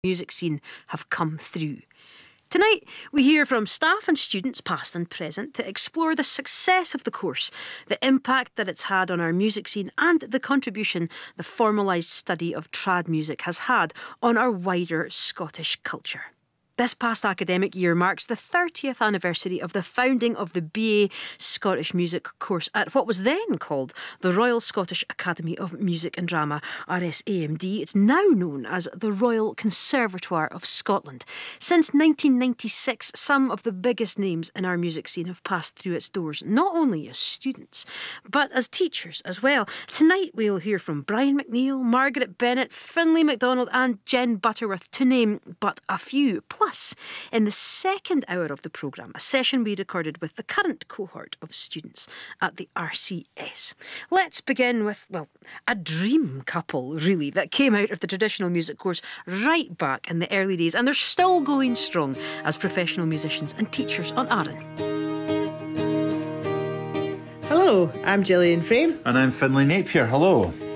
music scene have come through. Tonight, we hear from staff and students, past and present, to explore the success of the course, the impact that it's had on our music scene, and the contribution the formalised study of trad music has had on our wider Scottish culture. This past academic year marks the 30th anniversary of the founding of the BA Scottish Music course at what was then called the Royal Scottish Academy of Music and Drama, RSAMD. It's now known as the Royal Conservatoire of Scotland. Since 1996, some of the biggest names in our music scene have passed through its doors, not only as students, but as teachers as well. Tonight we'll hear from Brian McNeill, Margaret Bennett, Finlay MacDonald and Jen Butterworth, to name but a few. Plus, in the second hour of the programme, a session we recorded with the current cohort of students at the RCS. Let's begin with, well, a dream couple, really, that came out of the traditional music course right back in the early days, and they're still going strong as professional musicians and teachers on Arran. Hello, I'm Gillian Frame. And I'm Finlay Napier. Hello.